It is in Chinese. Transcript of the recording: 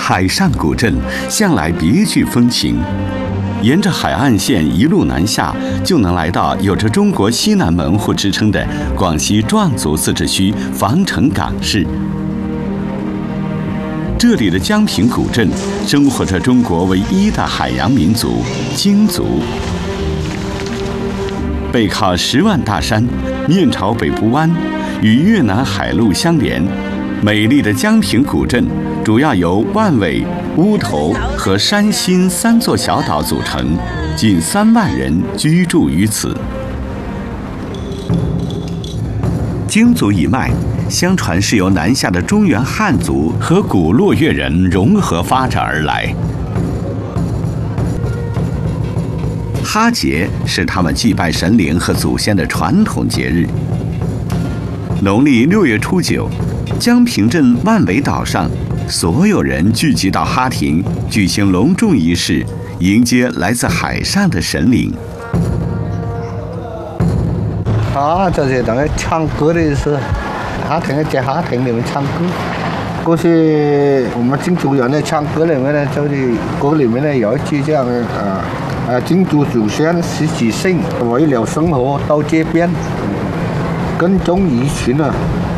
海上古镇向来别具风情。沿着海岸线一路南下，就能来到有着“中国西南门户”之称的广西壮族自治区防城港市。这里的江平古镇生活着中国唯一的海洋民族鲸族。背靠10万大山，面朝北部湾，与越南海陆相连。美丽的江平古镇主要由万尾、乌头和山心3座小岛组成，近3万人居住于此。鲸族一脉，相传是由南下的中原汉族和古洛越人融合发展而来。哈节是他们祭拜神灵和祖先的传统节日。农历6月初9，江平镇万尾岛上，所有人聚集到哈亭，举行隆重仪式，迎接来自海上的神灵。 这是等于唱歌的意思。哈亭在哈亭里面唱歌，过去我们鲸族人的唱歌里面呢，就是歌里面呢有一句这样的鲸族祖先十几姓为了生活到这边，跟踪移群了。